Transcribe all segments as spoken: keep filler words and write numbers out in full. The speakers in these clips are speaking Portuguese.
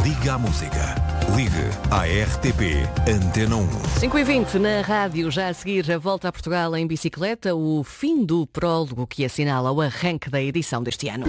Liga à música. Ligue à R T P Antena um. cinco e vinte na rádio, já a seguir a volta a Portugal em bicicleta, o fim do prólogo que assinala o arranque da edição deste ano.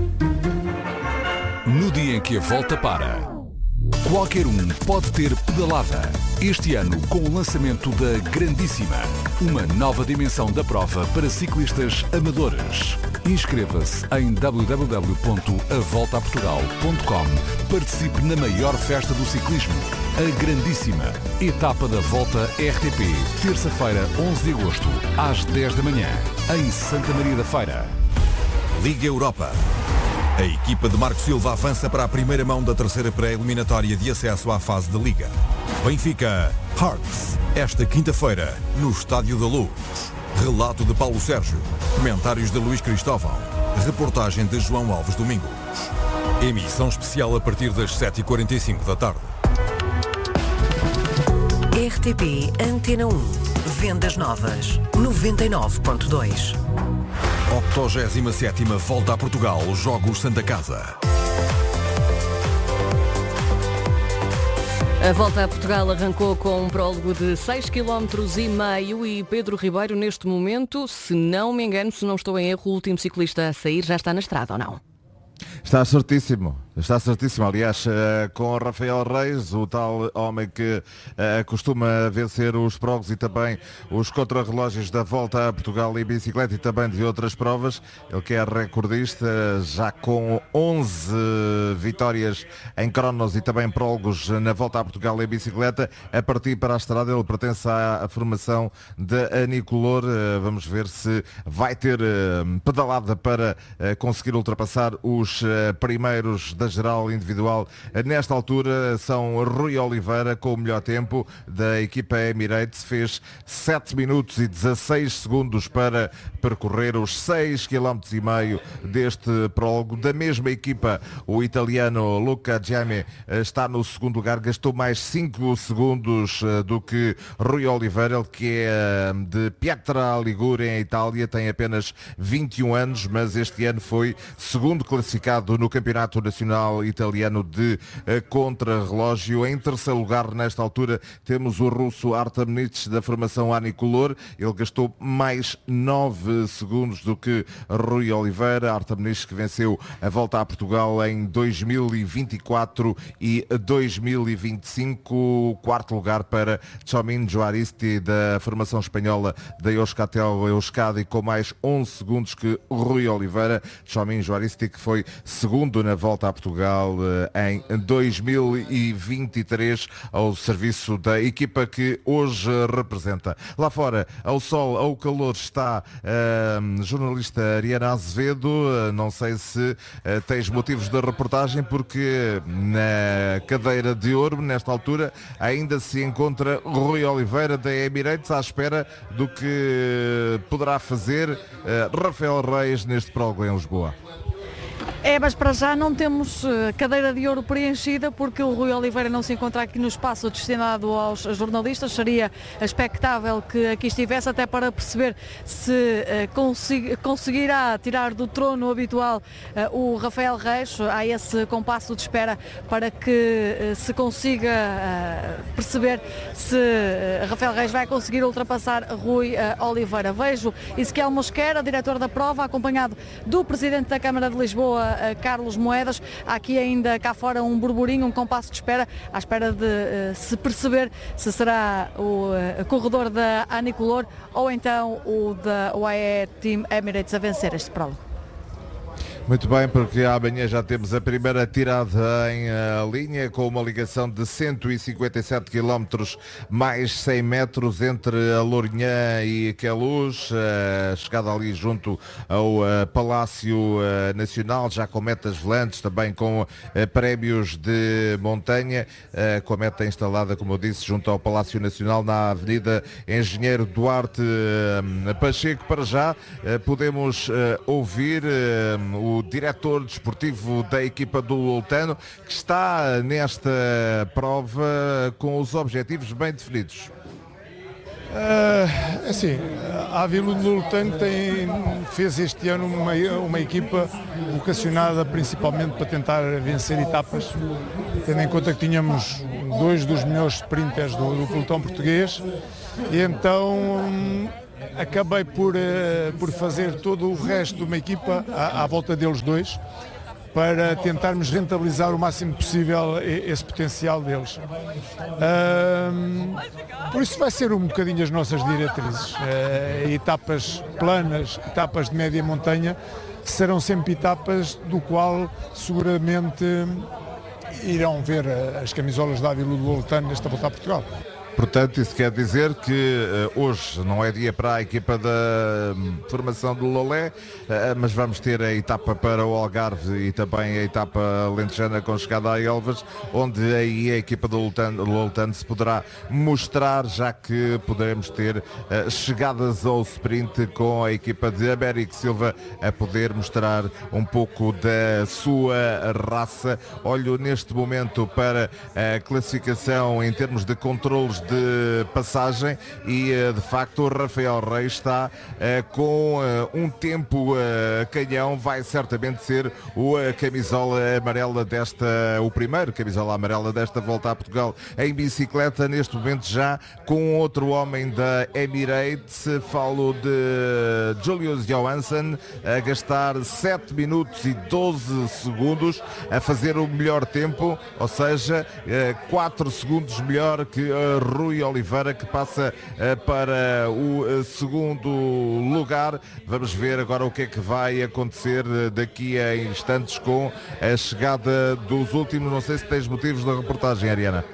No dia em que a volta para, qualquer um pode ter pedalada. Este ano com o lançamento da Grandíssima, uma nova dimensão da prova para ciclistas amadores. Inscreva-se em w w w ponto a volta a portugal ponto com. Participe na maior festa do ciclismo, a Grandíssima. Etapa da Volta R T P, terça-feira, onze de agosto, às dez da manhã, em Santa Maria da Feira. Liga Europa. A equipa de Marco Silva avança para a primeira mão da terceira pré-eliminatória de acesso à fase da Liga. Benfica Hearts, esta quinta-feira, no Estádio da Luz. Relato de Paulo Sérgio, comentários de Luís Cristóvão, reportagem de João Alves Domingos. Emissão especial a partir das sete e quarenta e cinco da tarde. R T P Antena um. Vendas novas. noventa e nove ponto dois. octogésima sétima Volta a Portugal, Jogos Santa Casa. A Volta a Portugal arrancou com um prólogo de seis vírgula cinco quilómetros e Pedro Ribeiro, neste momento, se não me engano, se não estou em erro, o último ciclista a sair já está na estrada, ou não? Está certíssimo, está certíssimo. Aliás, com Rafael Reis, o tal homem que costuma vencer os prólogos e também os contrarrelógios da Volta a Portugal em bicicleta e também de outras provas. Ele que é recordista, já com onze vitórias em cronos e também prólogos na Volta a Portugal em bicicleta. A partir para a estrada, ele pertence à formação de Anicolor. Vamos ver se vai ter pedalada para conseguir ultrapassar os primeiros da geral individual. Nesta altura são Rui Oliveira com o melhor tempo da equipa Emirates, fez sete minutos e dezasseis segundos para percorrer os seis vírgula cinco quilómetros deste prólogo. Da mesma equipa, o italiano Luca Giame está no segundo lugar, gastou mais cinco segundos do que Rui Oliveira, ele que é de Pietra Ligure em Itália, tem apenas vinte e um anos, mas este ano foi segundo classificado no Campeonato Nacional Italiano de Contrarrelógio. Em terceiro lugar, nesta altura, temos o russo Artem Nitsch da formação Anicolor. Ele gastou mais nove segundos do que Rui Oliveira. Artem Nitsch que venceu a Volta a Portugal em dois mil e vinte e quatro e dois mil e vinte e cinco. Quarto lugar para Txomin Juaristi da formação espanhola da Euskaltel Euskadi com mais onze segundos que Rui Oliveira. Txomin Juaristi que foi segundo na Volta a Portugal em dois mil e vinte e três ao serviço da equipa que hoje representa. Lá fora, ao sol, ao calor, está a jornalista Ariana Azevedo. Não sei se uh, tens motivos da reportagem, porque na cadeira de ouro, nesta altura, ainda se encontra Rui Oliveira da Emirates à espera do que poderá fazer uh, Rafael Reis neste prólogo em Lisboa. É, mas para já não temos cadeira de ouro preenchida, porque o Rui Oliveira não se encontra aqui no espaço destinado aos jornalistas. Seria expectável que aqui estivesse, até para perceber se uh, consegu- conseguirá tirar do trono habitual uh, o Rafael Reis. Há esse compasso de espera para que uh, se consiga uh, perceber se uh, Rafael Reis vai conseguir ultrapassar Rui uh, Oliveira. Vejo Ezequiel Mosquera, diretor da prova, acompanhado do presidente da Câmara de Lisboa, Carlos Moedas. Há aqui ainda cá fora um burburinho, um compasso de espera, à espera de uh, se perceber se será o uh, corredor da Anicolor ou então o da U A E Team Emirates a vencer este prólogo. Muito bem, porque amanhã já temos a primeira tirada em uh, linha, com uma ligação de cento e cinquenta e sete quilómetros mais cem metros entre a Lourinhã e Queluz, uh, chegada ali junto ao uh, Palácio uh, Nacional, já com metas volantes, também com uh, prémios de montanha, uh, com a meta instalada, como eu disse, junto ao Palácio Nacional, na Avenida Engenheiro Duarte uh, Pacheco. Para já uh, podemos uh, ouvir uh, o o diretor desportivo da equipa do Oltano, que está nesta prova com os objetivos bem definidos. Uh, assim, a Avilu de Loltano tem, fez este ano uma, uma equipa vocacionada principalmente para tentar vencer etapas, tendo em conta que tínhamos dois dos melhores sprinters do, do pelotão português, e então um, acabei por, uh, por fazer todo o resto de uma equipa à, à volta deles dois, para tentarmos rentabilizar o máximo possível esse potencial deles. Um, por isso vai ser um bocadinho as nossas diretrizes. Uh, etapas planas, etapas de média montanha, serão sempre etapas do qual seguramente irão ver as camisolas da Avilu de Loltano nesta volta a Portugal. Portanto, isso quer dizer que uh, hoje não é dia para a equipa da um, formação do Lolé, uh, mas vamos ter a etapa para o Algarve e também a etapa lentejana com chegada a Elvas, onde aí a equipa do Loltano, Loltano se poderá mostrar, já que poderemos ter uh, chegadas ao sprint com a equipa de Américo Silva a poder mostrar um pouco da sua raça. Olho neste momento para a classificação em termos de controles de passagem e de facto o Rafael Reis está uh, com uh, um tempo uh, canhão, vai certamente ser o uh, camisola amarela desta, o primeiro camisola amarela desta volta a Portugal em bicicleta, neste momento já com outro homem da Emirates, falo de Julius Johansson, a gastar sete minutos e doze segundos a fazer o melhor tempo, ou seja, uh, quatro segundos melhor que uh, Rui Oliveira, que passa uh, para o uh, segundo lugar. Vamos ver agora o que é que vai acontecer uh, daqui a instantes com a chegada dos últimos. Não sei se tens motivos da reportagem, Ariana.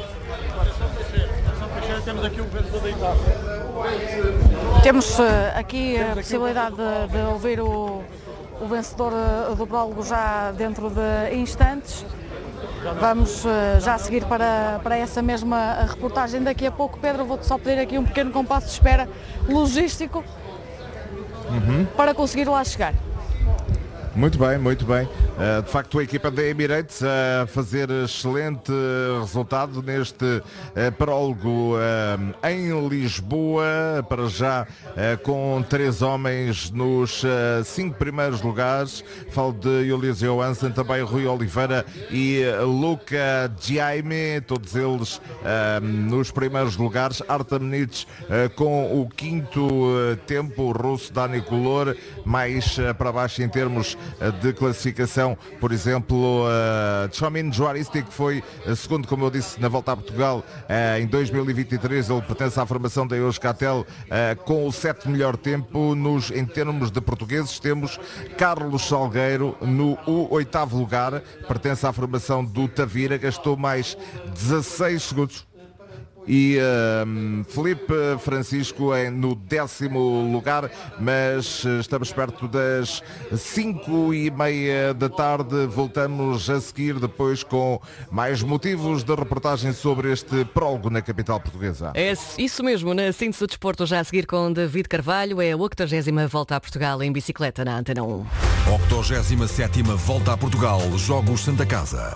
Temos aqui o vencedor da etapa. Temos uh, aqui a possibilidade de, de ouvir o, o vencedor uh, do prólogo já dentro de instantes. Vamos uh, já seguir para, para essa mesma reportagem daqui a pouco. Pedro, vou-te só pedir aqui um pequeno compasso de espera logístico uhum. para conseguir lá chegar. Muito bem, muito bem. Uh, de facto, a equipa da Emirates a fazer excelente resultado neste uh, prólogo uh, em Lisboa, para já uh, com três homens nos uh, cinco primeiros lugares. Falo de Julius Johansson, também Rui Oliveira e uh, Luca Jaime, todos eles uh, nos primeiros lugares. Artem Nitz uh, com o quinto uh, tempo, o russo Dani Color, mais uh, para baixo em termos de classificação, por exemplo, uh, Tchomin Juaristi, que foi uh, segundo, como eu disse, na volta a Portugal uh, em dois mil e vinte e três. Ele pertence à formação da Euskaltel uh, com o sétimo melhor tempo. Nos, em termos de portugueses, temos Carlos Salgueiro no oitavo lugar, pertence à formação do Tavira, gastou mais dezasseis segundos. E uh, Felipe Francisco é no décimo lugar, mas estamos perto das cinco e meia da tarde. Voltamos a seguir depois com mais motivos de reportagem sobre este prólogo na capital portuguesa. É isso mesmo, na síntese do desporto, já a seguir com David Carvalho, é a oitagésima volta a Portugal em bicicleta na Antena um. oitagésima sétima volta a Portugal, Jogos Santa Casa.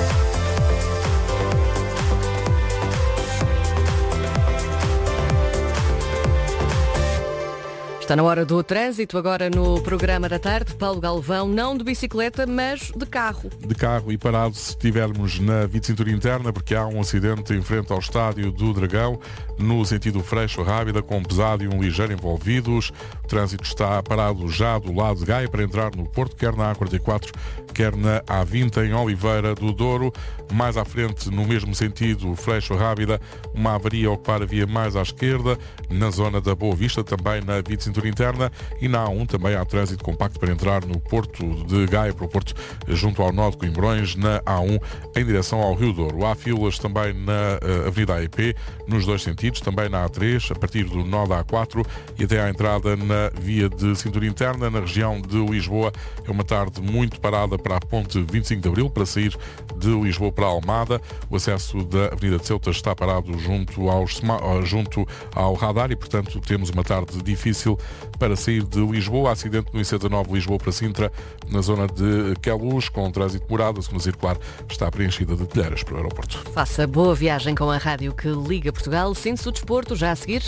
Está na hora do trânsito, agora no programa da tarde. Paulo Galvão, não de bicicleta, mas de carro. De carro e parado se estivermos na via de cintura interna, porque há um acidente em frente ao estádio do Dragão, no sentido Freixo-Rábida, com um pesado e um ligeiro envolvidos. O trânsito está parado já do lado de Gaia para entrar no Porto, quer na A quarenta e quatro, quer na A vinte em Oliveira do Douro. Mais à frente, no mesmo sentido, Freixo-Rábida, uma avaria a ocupar a via mais à esquerda, na zona da Boa Vista, também na via de cintura interna, e na A um também há trânsito compacto para entrar no Porto de Gaia, para o Porto junto ao nó de Coimbrões, na A um em direção ao Rio Douro. Há filas também na uh, Avenida A E P, nos dois sentidos, também na A três, a partir do nó da A quatro e até à entrada na via de cintura interna, na região de Lisboa. É uma tarde muito parada para a ponte vinte e cinco de Abril, para sair de Lisboa para Almada. O acesso da Avenida de Ceuta está parado junto, aos, junto ao radar e, portanto, temos uma tarde difícil para sair de Lisboa. Acidente no I C dezanove Lisboa para Sintra, na zona de Queluz, com trânsito demorado. A segunda circular está preenchida de telheiras para o aeroporto. Faça boa viagem com a rádio que liga Portugal. Sente-se o desporto já a seguir.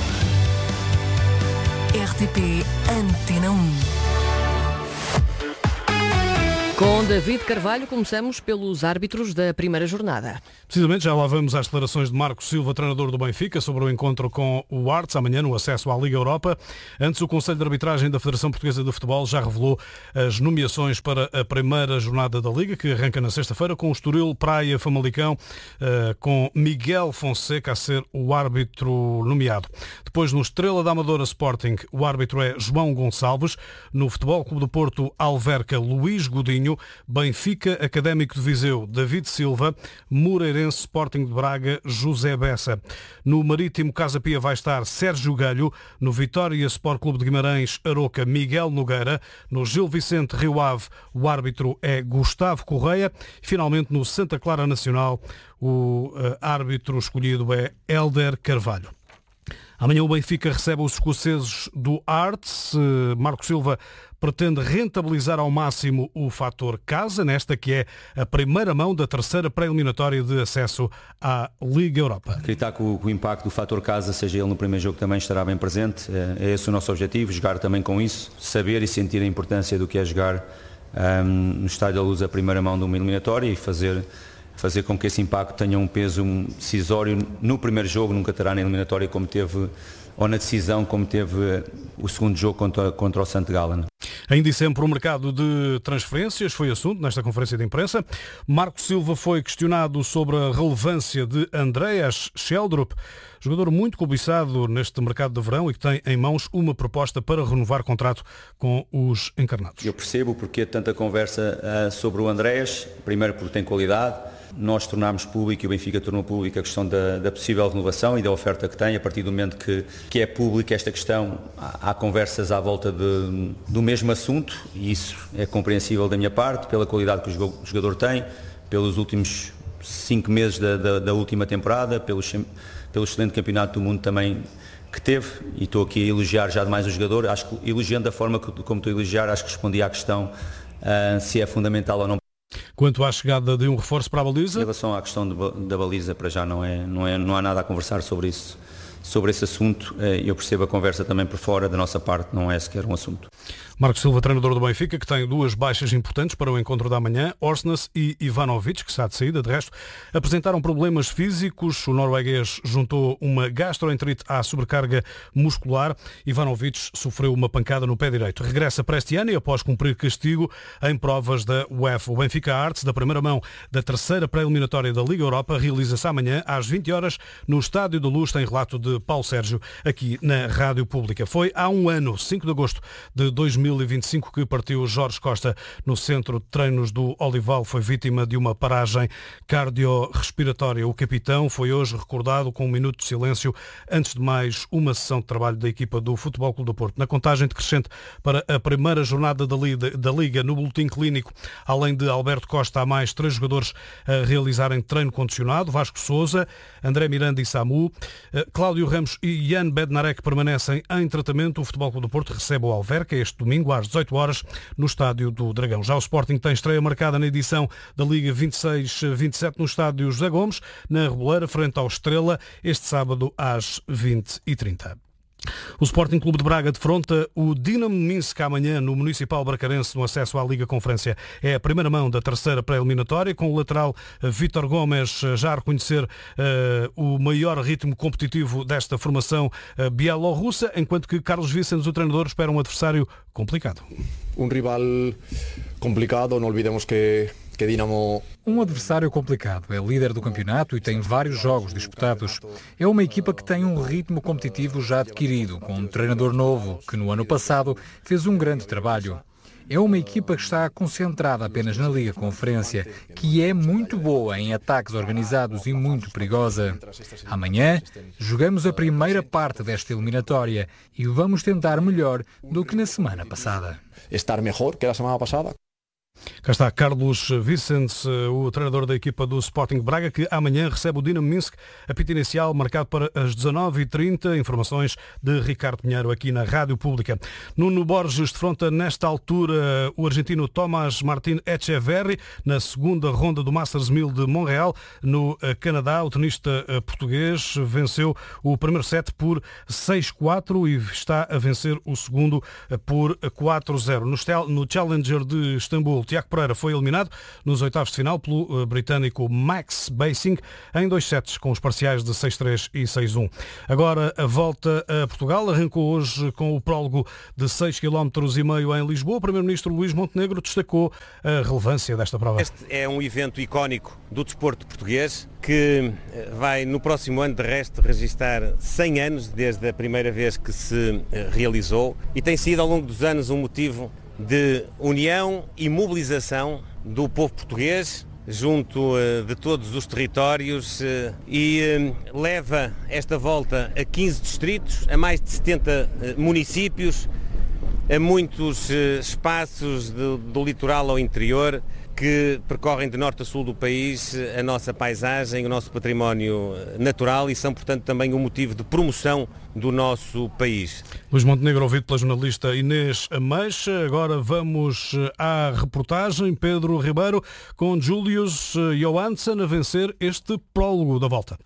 R T P Antena um. Com David Carvalho, começamos pelos árbitros da primeira jornada. Precisamente, já lá vamos às declarações de Marco Silva, treinador do Benfica, sobre o encontro com o Arts, amanhã no acesso à Liga Europa. Antes, o Conselho de Arbitragem da Federação Portuguesa de Futebol já revelou as nomeações para a primeira jornada da Liga, que arranca na sexta-feira, com o Estoril, Praia, Famalicão, com Miguel Fonseca a ser o árbitro nomeado. Depois, no Estrela da Amadora Sporting, o árbitro é João Gonçalves. No Futebol Clube do Porto, Alverca, Luís Godinho. Benfica, Académico de Viseu, David Silva. Moreirense, Sporting de Braga, José Bessa. No Marítimo, Casa Pia vai estar Sérgio Galho. No Vitória Sport Clube de Guimarães, Aroca, Miguel Nogueira. No Gil Vicente Rio Ave, o árbitro é Gustavo Correia. E, finalmente, no Santa Clara Nacional, o uh, árbitro escolhido é Hélder Carvalho. Amanhã o Benfica recebe os escoceses do Arts. Marco Silva pretende rentabilizar ao máximo o fator casa, nesta que é a primeira mão da terceira pré-eliminatória de acesso à Liga Europa. Acreditar que o, que o impacto do fator casa, seja ele no primeiro jogo, também estará bem presente. É, é esse o nosso objetivo, jogar também com isso, saber e sentir a importância do que é jogar um, no Estádio da Luz a primeira mão de uma eliminatória e fazer... fazer com que esse impacto tenha um peso decisório no primeiro jogo, nunca terá na eliminatória como teve, ou na decisão como teve o segundo jogo contra, contra o Sant Gallen. Ainda e sempre o mercado de transferências foi assunto nesta conferência de imprensa. Marco Silva foi questionado sobre a relevância de Andreas Sheldrup, jogador muito cobiçado neste mercado de verão e que tem em mãos uma proposta para renovar contrato com os encarnados. Eu percebo porque há tanta conversa uh, sobre o Andreas, primeiro porque tem qualidade. Nós tornámos público e o Benfica tornou pública a questão da, da possível renovação e da oferta que tem. A partir do momento que, que é pública esta questão, há, há conversas à volta de, do mesmo assunto e isso é compreensível da minha parte, pela qualidade que o jogador tem, pelos últimos cinco meses da, da, da última temporada, pelo, pelo excelente campeonato do mundo também que teve, e estou aqui a elogiar já demais o jogador. Acho que, elogiando da forma que, como estou a elogiar, acho que respondi à questão uh, se é fundamental ou não. Quanto à chegada de um reforço para a baliza? Em relação à questão de, da baliza, para já não, é, não, é, não há nada a conversar sobre isso, sobre esse assunto. Eu percebo a conversa também por fora, da nossa parte não é sequer um assunto. Marco Silva, treinador do Benfica, que tem duas baixas importantes para o encontro da manhã, Orsnes e Ivanovic, que está de saída. De resto, apresentaram problemas físicos. O norueguês juntou uma gastroenterite à sobrecarga muscular. Ivanovic sofreu uma pancada no pé direito. Regressa para este ano e após cumprir castigo em provas da UEFA. O Benfica Arts, da primeira mão da terceira pré-eliminatória da Liga Europa, realiza-se amanhã às vinte horas no Estádio da Luz. Tem relato de Paulo Sérgio aqui na Rádio Pública. Foi há um ano, cinco de agosto de dois mil e vinte e cinco, que partiu Jorge Costa no centro de treinos do Olival. Foi vítima de uma paragem cardiorrespiratória. O capitão foi hoje recordado com um minuto de silêncio antes de mais uma sessão de trabalho da equipa do Futebol Clube do Porto. Na contagem decrescente para a primeira jornada da Liga, da Liga no boletim clínico, além de Alberto Costa, há mais três jogadores a realizarem treino condicionado: Vasco Sousa, André Miranda e Samu. Cláudio Ramos e Jan Bednarek permanecem em tratamento. O Futebol Clube do Porto recebe o Alverca este domingo às dezoito horas no Estádio do Dragão. Já o Sporting tem estreia marcada na edição da Liga vinte e seis vinte e sete no Estádio José Gomes, na Reboleira, frente ao Estrela, este sábado às vinte e trinta. O Sporting Clube de Braga defronta o Dinamo Minsk amanhã no Municipal Bracarense no acesso à Liga Conferência. É a primeira mão da terceira pré-eliminatória, com o lateral Vítor Gomes já a reconhecer uh, o maior ritmo competitivo desta formação uh, bielorrussa, enquanto que Carlos Vicens, o treinador, espera um adversário complicado. Um rival complicado, não olvidemos que que Dinamo... Um adversário complicado, é líder do campeonato e tem vários jogos disputados. É uma equipa que tem um ritmo competitivo já adquirido, com um treinador novo, que no ano passado fez um grande trabalho. É uma equipa que está concentrada apenas na Liga Conferência, que é muito boa em ataques organizados e muito perigosa. Amanhã, jogamos a primeira parte desta eliminatória e vamos tentar melhor do que na semana passada. Estar melhor que a semana passada. Cá está Carlos Vicente, o treinador da equipa do Sporting Braga, que amanhã recebe o Dinamo Minsk, apito inicial marcado para as dezanove e trinta. Informações de Ricardo Pinheiro aqui na Rádio Pública. Nuno Borges defronta nesta altura o argentino Tomás Martín Echeverry na segunda ronda do Masters mil de Montreal, no Canadá. O tenista português venceu o primeiro set por seis quatro e está a vencer o segundo por quatro zero. No Challenger de Istambul, Tiago Pereira foi eliminado nos oitavos de final pelo britânico Max Basing em dois sets com os parciais de seis três e seis um. Agora a volta a Portugal arrancou hoje com o prólogo de seis vírgula cinco quilómetros em Lisboa. O primeiro-ministro Luís Montenegro destacou a relevância desta prova. Este é um evento icónico do desporto português que vai no próximo ano de resto registar cem anos desde a primeira vez que se realizou e tem sido ao longo dos anos um motivo de união e mobilização do povo português junto de todos os territórios e leva esta volta a quinze distritos, a mais de setenta municípios, a muitos espaços do, do litoral ao interior que percorrem de norte a sul do país a nossa paisagem, o nosso património natural e são, portanto, também um motivo de promoção do nosso país. Luís Montenegro, ouvido pela jornalista Inês Ameixa. Agora vamos à reportagem. Pedro Ribeiro com Julius Johansson a vencer este prólogo da volta.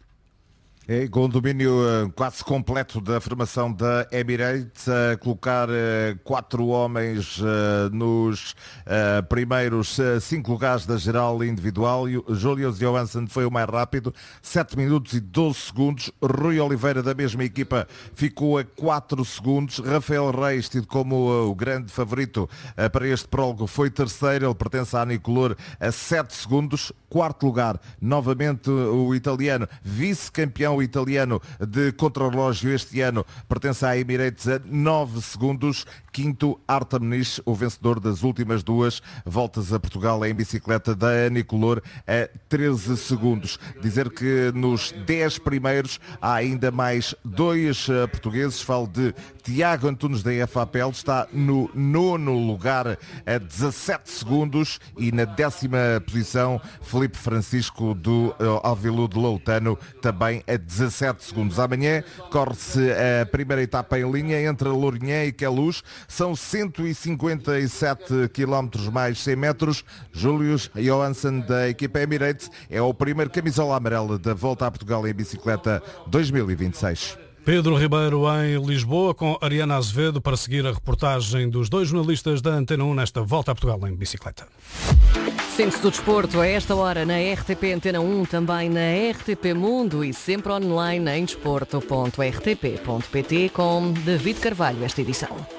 É, com o domínio uh, quase completo da formação da Emirates, a uh, colocar uh, quatro homens uh, nos uh, primeiros uh, cinco lugares da geral individual. E o Julius Johansson foi o mais rápido, sete minutos e doze segundos. Rui Oliveira, da mesma equipa, ficou a quatro segundos. Rafael Reis, tido como uh, o grande favorito uh, para este prólogo, foi terceiro. Ele pertence à Anicolor a sete segundos. Quarto lugar, novamente o italiano, vice-campeão italiano de contrarrelógio este ano, pertence à Emirates a nove segundos. Quinto, Artem Nish, o vencedor das últimas duas voltas a Portugal em bicicleta da Anicolor, a treze segundos. Dizer que nos dez primeiros há ainda mais dois uh, portugueses. Falo de Tiago Antunes da F A P L, está no nono lugar a dezassete segundos e na décima posição Filipe Francisco do uh, Alvilude Loutano, também a dezassete segundos. Amanhã corre-se a primeira etapa em linha entre Lourinhã e Queluz. São cento e cinquenta e sete quilómetros mais cem metros. Julius Johansson da equipa Emirates é o primeiro camisola amarela da Volta a Portugal em bicicleta dois mil e vinte e seis. Pedro Ribeiro em Lisboa com Ariana Azevedo para seguir a reportagem dos dois jornalistas da Antena um nesta Volta a Portugal em bicicleta. Síntese do desporto a esta hora na R T P Antena um, também na R T P Mundo e sempre online em desporto ponto r t p ponto p t com David Carvalho esta edição.